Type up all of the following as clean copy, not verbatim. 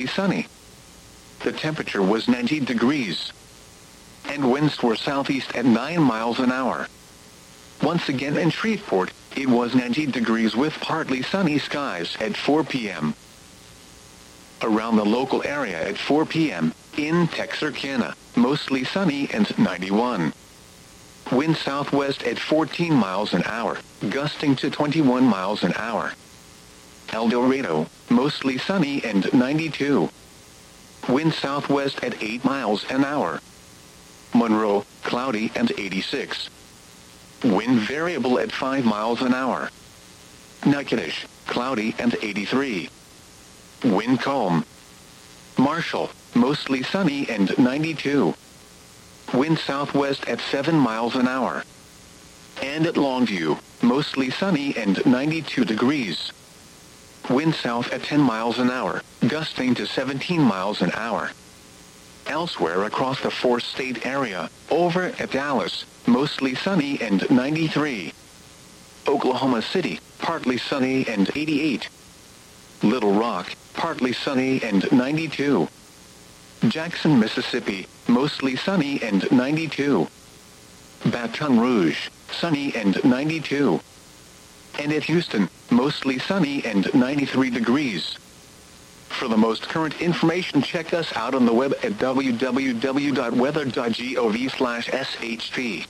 sunny. The temperature was 90 degrees. And winds were southeast at 9 miles an hour. Once again in Shreveport, it was 90 degrees with partly sunny skies at 4 p.m. Around the local area at 4 p.m., in Texarkana, mostly sunny and 91. Wind southwest at 14 miles an hour, gusting to 21 miles an hour. El Dorado, mostly sunny and 92. Wind southwest at 8 miles an hour. Monroe, cloudy and 86. Wind variable at 5 miles an hour. Natchitoches, cloudy and 83. Wind calm. Marshall, mostly sunny and 92. Wind southwest at 7 miles an hour. And at Longview, mostly sunny and 92 degrees. Wind south at 10 miles an hour, gusting to 17 miles an hour. Elsewhere across the four-state area, over at Dallas, mostly sunny and 93. Oklahoma City, partly sunny and 88. Little Rock, partly sunny and 92. Jackson, Mississippi, mostly sunny and 92. Baton Rouge, sunny and 92. And at Houston, mostly sunny and 93 degrees. For the most current information, check us out on the web at www.weather.gov/SHP.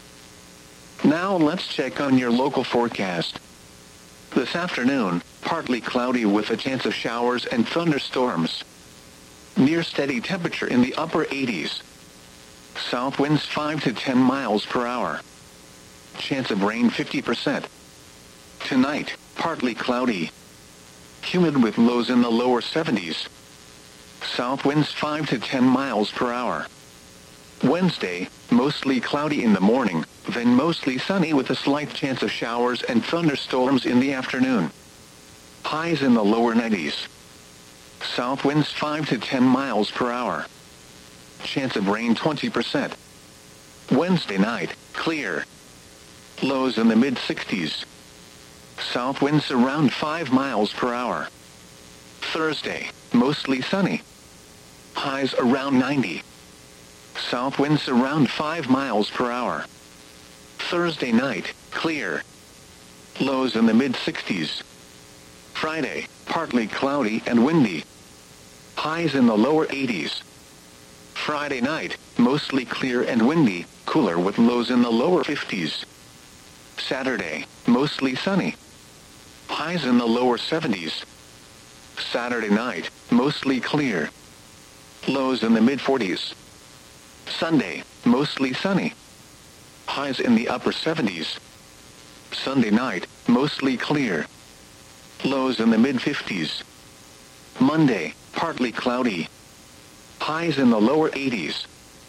Now let's check on your local forecast. This afternoon, partly cloudy with a chance of showers and thunderstorms. Near steady temperature in the upper 80s. South winds 5 to 10 miles per hour. Chance of rain 50%. Tonight, partly cloudy. Humid with lows in the lower 70s. South winds 5 to 10 miles per hour. Wednesday, mostly cloudy in the morning, then mostly sunny with a slight chance of showers and thunderstorms in the afternoon. Highs in the lower 90s. South winds 5 to 10 miles per hour. Chance of rain 20%. Wednesday night, clear. Lows in the mid-60s. South winds around 5 miles per hour. Thursday, mostly sunny. Highs around 90. South winds around 5 miles per hour. Thursday night, clear. Lows in the mid-60s. Friday, partly cloudy and windy. Highs in the lower 80s. Friday night, mostly clear and windy, cooler with lows in the lower 50s. Saturday, mostly sunny. Highs in the lower 70s. Saturday night, mostly clear. Lows in the mid-40s. Sunday, mostly sunny. Highs in the upper 70s. Sunday night, mostly clear. Lows in the mid-50s. Monday, partly cloudy. Highs in the lower 80s.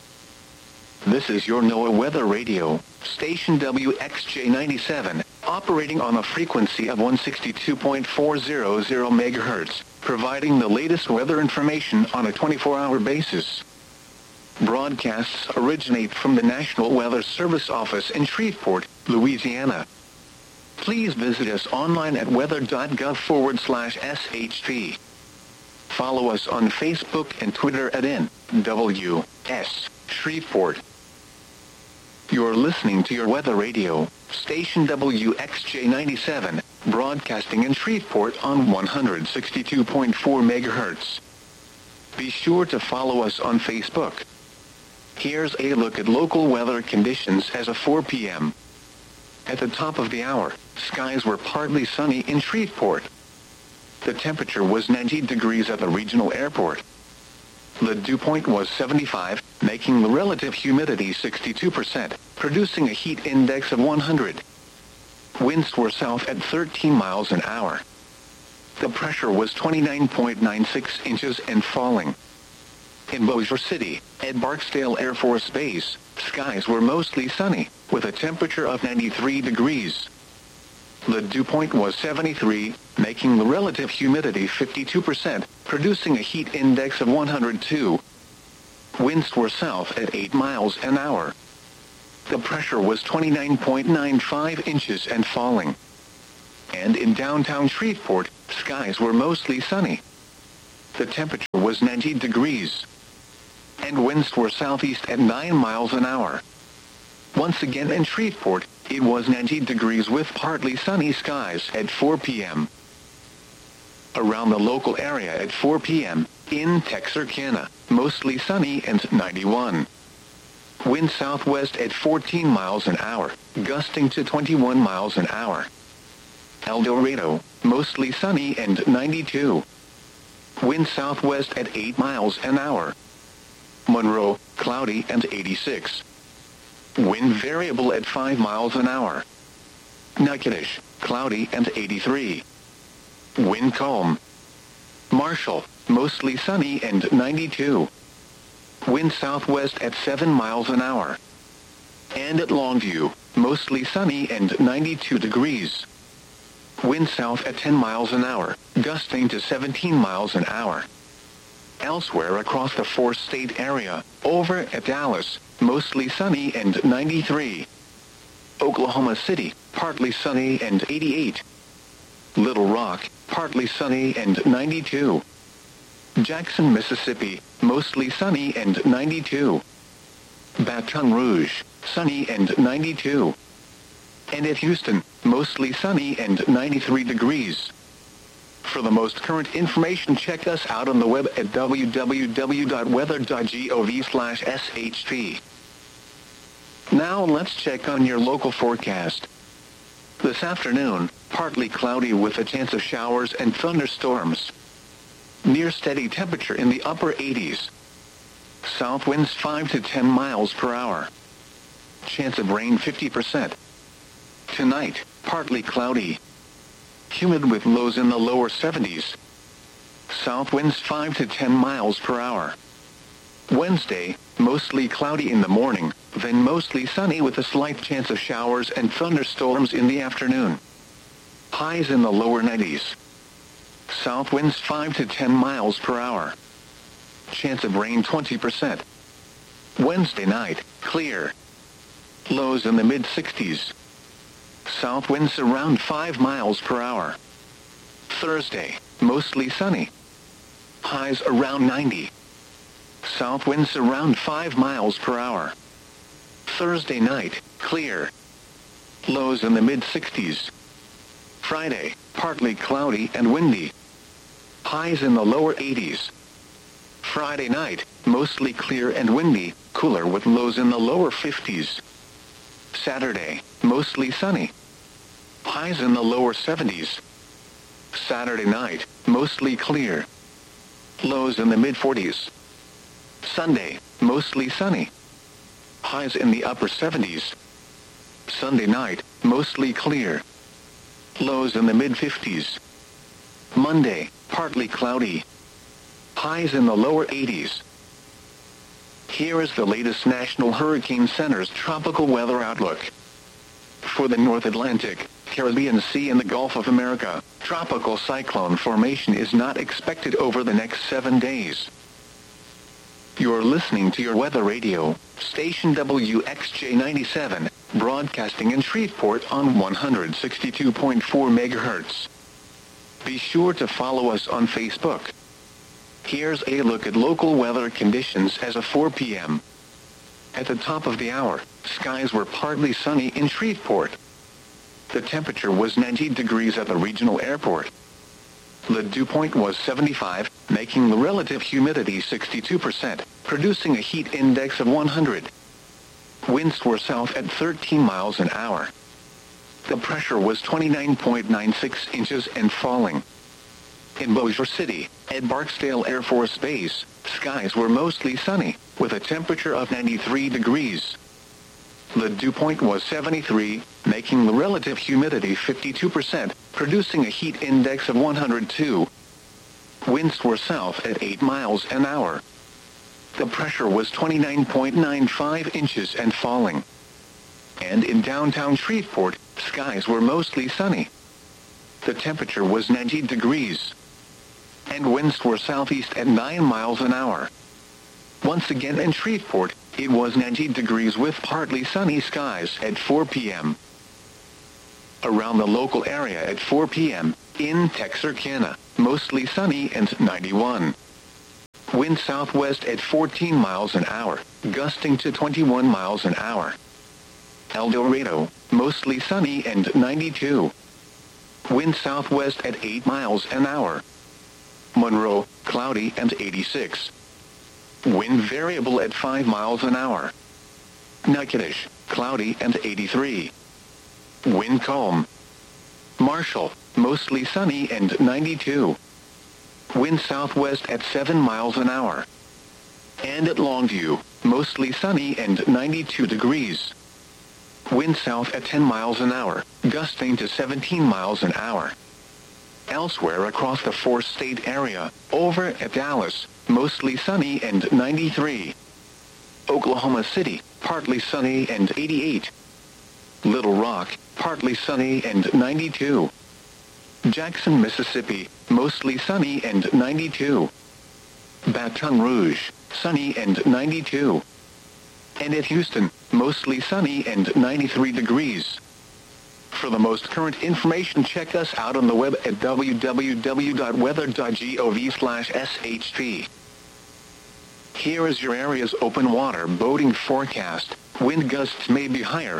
This is your NOAA Weather Radio, station WXJ97, operating on a frequency of 162.400 MHz, providing the latest weather information on a 24-hour basis. Broadcasts originate from the National Weather Service office in Shreveport, Louisiana. Please visit us online at weather.gov/SHP. Follow us on Facebook and Twitter at NWS Shreveport. You're listening to your Weather Radio, station WXJ97, broadcasting in Shreveport on 162.4 MHz. Be sure to follow us on Facebook. Here's a look at local weather conditions as of 4 p.m. At the top of the hour, skies were partly sunny in Shreveport. The temperature was 90 degrees at the regional airport. The dew point was 75, making the relative humidity 62%, producing a heat index of 100. Winds were south at 13 miles an hour. The pressure was 29.96 inches and falling. In Bossier City, at Barksdale Air Force Base, skies were mostly sunny, with a temperature of 93 degrees. The dew point was 73, making the relative humidity 52%, producing a heat index of 102. Winds were south at 8 miles an hour. The pressure was 29.95 inches and falling. And in downtown Shreveport, skies were mostly sunny. The temperature was 90 degrees. And winds were southeast at 9 miles an hour. Once again in Shreveport, it was 90 degrees with partly sunny skies at 4 p.m. Around the local area at 4 p.m., in Texarkana, mostly sunny and 91. Wind southwest at 14 miles an hour, gusting to 21 miles an hour. El Dorado, mostly sunny and 92. Wind southwest at 8 miles an hour. Monroe, cloudy and 86. Wind variable at 5 miles an hour. Natchitoches, cloudy and 83. Wind calm. Marshall, mostly sunny and 92. Wind southwest at 7 miles an hour. And at Longview, mostly sunny and 92 degrees. Wind south at 10 miles an hour, gusting to 17 miles an hour. Elsewhere across the four-state area, over at Dallas, mostly sunny and 93. Oklahoma City, partly sunny and 88. Little Rock, partly sunny and 92. Jackson, Mississippi, mostly sunny and 92. Baton Rouge, sunny and 92. And at Houston, mostly sunny and 93 degrees. For the most current information, check us out on the web at www.weather.gov/SHP. Now let's check on your local forecast. This afternoon, partly cloudy with a chance of showers and thunderstorms. Near steady temperature in the upper 80s. South winds 5 to 10 miles per hour. Chance of rain 50%. Tonight, partly cloudy. Humid with lows in the lower 70s. South winds 5 to 10 miles per hour. Wednesday, mostly cloudy in the morning, then mostly sunny with a slight chance of showers and thunderstorms in the afternoon. Highs in the lower 90s. South winds 5 to 10 miles per hour. Chance of rain 20%. Wednesday night, clear. Lows in the mid-60s. South winds around 5 miles per hour. Thursday, mostly sunny. Highs around 90. South winds around 5 miles per hour. Thursday night, clear. Lows in the mid-60s. Friday, partly cloudy and windy. Highs in the lower 80s. Friday night, mostly clear and windy, cooler with lows in the lower 50s. Saturday, mostly sunny. Highs in the lower 70s. Saturday night, mostly clear. Lows in the mid-40s. Sunday, mostly sunny. Highs in the upper 70s. Sunday night, mostly clear. Lows in the mid-50s. Monday, partly cloudy. Highs in the lower 80s. Here is the latest National Hurricane Center's tropical weather outlook. For the North Atlantic, Caribbean Sea and the Gulf of America, tropical cyclone formation is not expected over the next 7 days. You're listening to your weather radio, station WXJ97, broadcasting in Shreveport on 162.4 MHz. Be sure to follow us on Facebook. Here's a look at local weather conditions as of 4 p.m. At the top of the hour, skies were partly sunny in Shreveport. The temperature was 90 degrees at the regional airport. The dew point was 75, making the relative humidity 62%, producing a heat index of 100. Winds were south at 13 miles an hour. The pressure was 29.96 inches and falling. In Bossier City, at Barksdale Air Force Base, skies were mostly sunny, with a temperature of 93 degrees. The dew point was 73, making the relative humidity 52%, producing a heat index of 102. Winds were south at 8 miles an hour. The pressure was 29.95 inches and falling. And in downtown Shreveport, skies were mostly sunny. The temperature was 90 degrees. And winds were southeast at 9 miles an hour. Once again in Shreveport, it was 90 degrees with partly sunny skies at 4 p.m. Around the local area at 4 p.m., in Texarkana, mostly sunny and 91. Wind southwest at 14 miles an hour, gusting to 21 miles an hour. El Dorado, mostly sunny and 92. Wind southwest at 8 miles an hour. Monroe, cloudy and 86. Wind variable at 5 miles an hour. Natchitoches, cloudy and 83. Wind calm. Marshall, mostly sunny and 92. Wind southwest at 7 miles an hour. And at Longview, mostly sunny and 92 degrees. Wind south at 10 miles an hour, gusting to 17 miles an hour. Elsewhere across the four-state area, over at Dallas, mostly sunny and 93. Oklahoma City, partly sunny and 88. Little Rock, partly sunny and 92. Jackson, Mississippi, mostly sunny and 92. Baton Rouge, sunny and 92. And at Houston, mostly sunny and 93 degrees. For the most current information, check us out on the web at www.weather.gov/SHP. Here is your area's open water boating forecast. Wind gusts may be higher.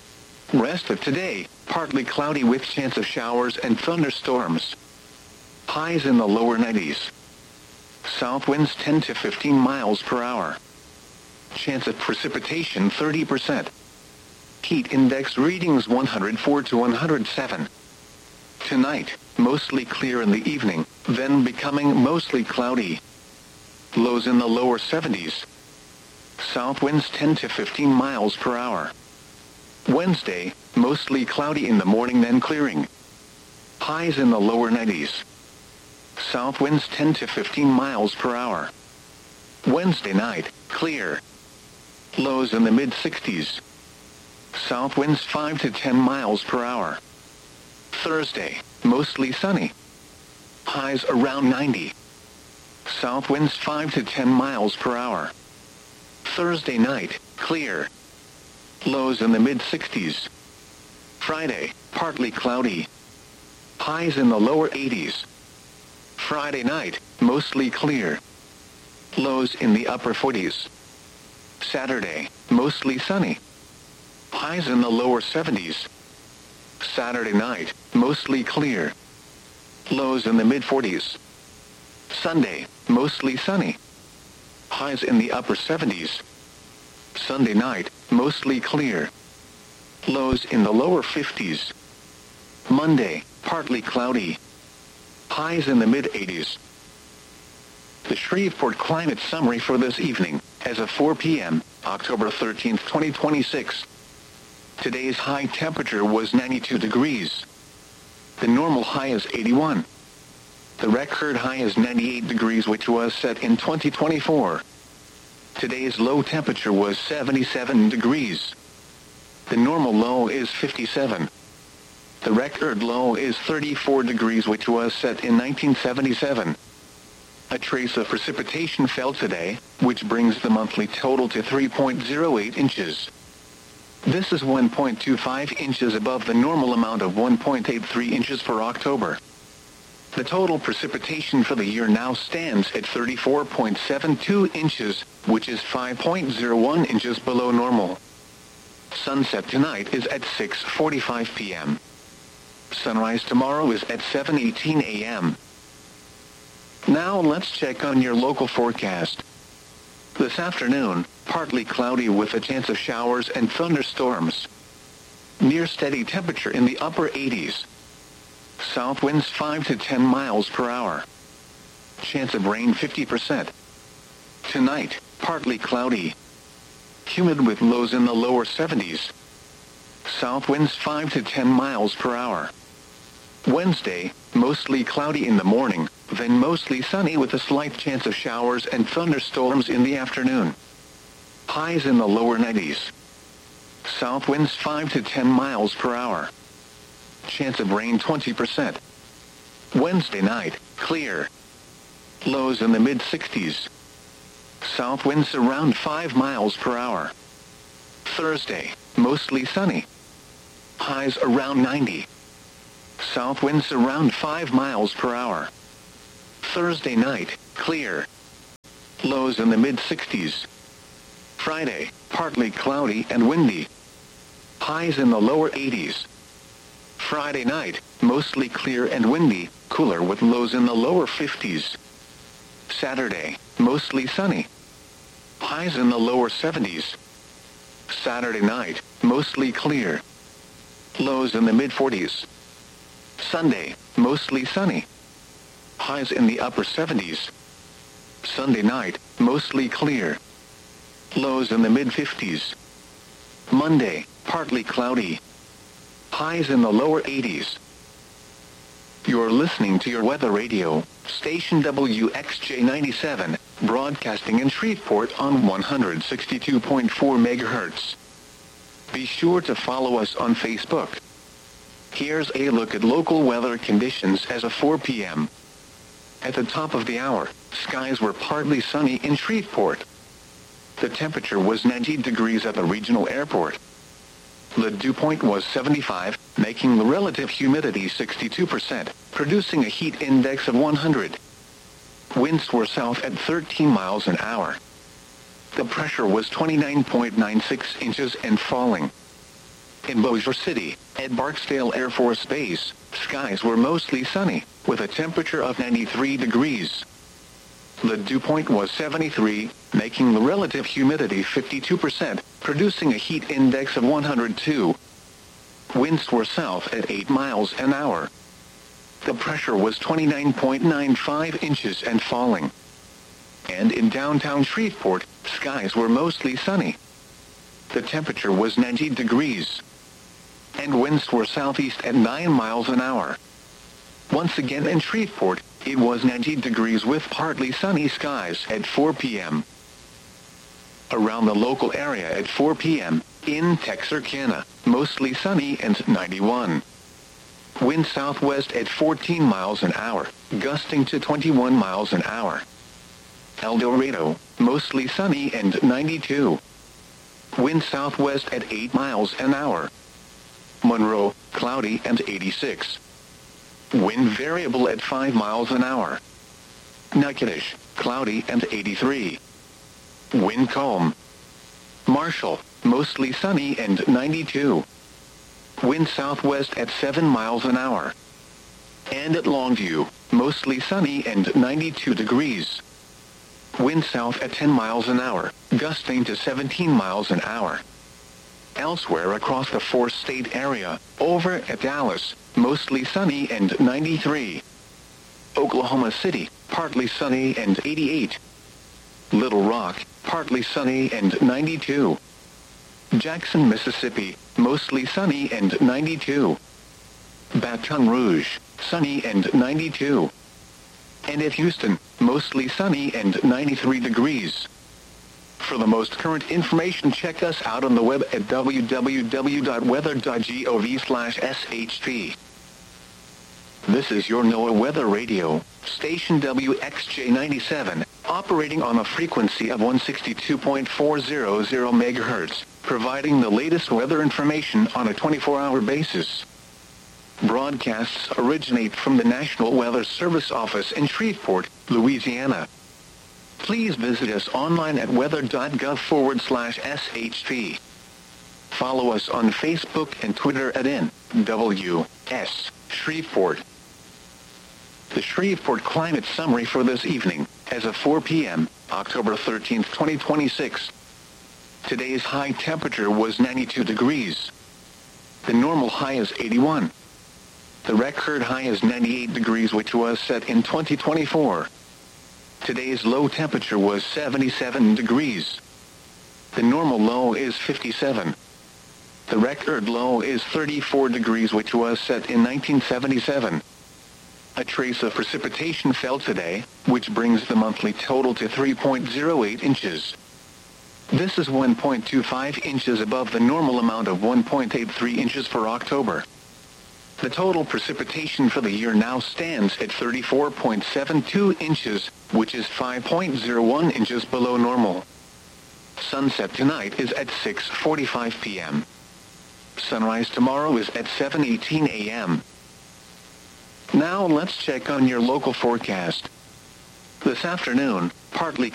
Rest of today, partly cloudy with chance of showers and thunderstorms. Highs in the lower 90s. South winds 10 to 15 miles per hour. Chance of precipitation 30%. Heat index readings 104 to 107. Tonight, mostly clear in the evening, then becoming mostly cloudy. Lows in the lower 70s. South winds 10 to 15 miles per hour. Wednesday, mostly cloudy in the morning, then clearing. Highs in the lower 90s. South winds 10 to 15 miles per hour. Wednesday night, clear. Lows in the mid-60s. South winds 5 to 10 miles per hour. Thursday, mostly sunny. Highs around 90. South winds 5 to 10 miles per hour. Thursday night, clear. Lows in the mid-60s. Friday, partly cloudy. Highs in the lower 80s. Friday night, mostly clear. Lows in the upper 40s. Saturday, mostly sunny. Highs in the lower 70s. Saturday night, mostly clear. Lows in the mid-40s. Sunday, mostly sunny. Highs in the upper 70s. Sunday night, mostly clear. Lows in the lower 50s. Monday, partly cloudy. Highs in the mid-80s. The Shreveport Climate Summary for this evening, as of 4 p.m., October 13, 2026. Today's high temperature was 92 degrees. The normal high is 81. The record high is 98 degrees, which was set in 2024. Today's low temperature was 77 degrees. The normal low is 57. The record low is 34 degrees, which was set in 1977. A trace of precipitation fell today, which brings the monthly total to 3.08 inches. This is 1.25 inches above the normal amount of 1.83 inches for October. The total precipitation for the year now stands at 34.72 inches, which is 5.01 inches below normal. Sunset tonight is at 6:45 p.m. Sunrise tomorrow is at 7:18 a.m. Now let's check on your local forecast. This afternoon, partly cloudy with a chance of showers and thunderstorms. Near steady temperature in the upper 80s. South winds 5 to 10 miles per hour. Chance of rain 50%. Tonight, partly cloudy. Humid with lows in the lower 70s. South winds 5 to 10 miles per hour. Wednesday, mostly cloudy in the morning, then mostly sunny with a slight chance of showers and thunderstorms in the afternoon. Highs in the lower 90s. South winds 5 to 10 miles per hour. Chance of rain 20%. Wednesday night, clear. Lows in the mid-60s. South winds around 5 miles per hour. Thursday, mostly sunny. Highs around 90. South winds around 5 miles per hour. Thursday night, clear. Lows in the mid-60s. Friday, partly cloudy and windy. Highs in the lower 80s. Friday night, mostly clear and windy, cooler with lows in the lower 50s. Saturday, mostly sunny. Highs in the lower 70s. Saturday night, mostly clear. Lows in the mid-40s. Sunday, mostly sunny. Highs in the upper 70s. Sunday night, mostly clear. Lows in the mid-50s. Monday, partly cloudy. Highs in the lower 80s. You're listening to your weather radio, station WXJ97, broadcasting in Shreveport on 162.4 MHz. Be sure to follow us on Facebook. Here's a look at local weather conditions as of 4 p.m. At the top of the hour, skies were partly sunny in Shreveport. The temperature was 90 degrees at the regional airport. The dew point was 75, making the relative humidity 62%, producing a heat index of 100. Winds were south at 13 miles an hour. The pressure was 29.96 inches and falling. In Bossier City, at Barksdale Air Force Base, skies were mostly sunny, with a temperature of 93 degrees. The dew point was 73, making the relative humidity 52%, producing a heat index of 102. Winds were south at 8 miles an hour. The pressure was 29.95 inches and falling. And in downtown Shreveport, skies were mostly sunny. The temperature was 90 degrees. And winds were southeast at 9 miles an hour. Once again in Shreveport, it was 90 degrees with partly sunny skies at 4 p.m. Around the local area at 4 p.m., in Texarkana, mostly sunny and 91. Wind southwest at 14 miles an hour, gusting to 21 miles an hour. El Dorado, mostly sunny and 92. Wind southwest at 8 miles an hour. Monroe, cloudy and 86. Wind variable at 5 miles an hour. Natchitoches, cloudy and 83. Wind calm. Marshall, mostly sunny and 92. Wind southwest at 7 miles an hour. And at Longview, mostly sunny and 92 degrees. Wind south at 10 miles an hour, gusting to 17 miles an hour. Elsewhere across the four-state area, over at Dallas, mostly sunny and 93. Oklahoma City, partly sunny and 88. Little Rock, partly sunny and 92. Jackson, Mississippi, mostly sunny and 92. Baton Rouge, sunny and 92. And at Houston, mostly sunny and 93 degrees. For the most current information, check us out on the web at www.weather.gov/sht. This is your NOAA Weather Radio, station WXJ97, operating on a frequency of 162.400 MHz, providing the latest weather information on a 24-hour basis. Broadcasts originate from the National Weather Service office in Shreveport, Louisiana. Please visit us online at weather.gov/sht. Follow us on Facebook and Twitter at NWS Shreveport. The Shreveport Climate Summary for this evening, as of 4 p.m., October 13, 2026. Today's high temperature was 92 degrees. The normal high is 81. The record high is 98 degrees, which was set in 2024. Today's low temperature was 77 degrees. The normal low is 57. The record low is 34 degrees, which was set in 1977. A trace of precipitation fell today, which brings the monthly total to 3.08 inches. This is 1.25 inches above the normal amount of 1.83 inches for October. The total precipitation for the year now stands at 34.72 inches, which is 5.01 inches below normal. Sunset tonight is at 6:45 p.m. Sunrise tomorrow is at 7:18 a.m. Now let's check on your local forecast. This afternoon, partly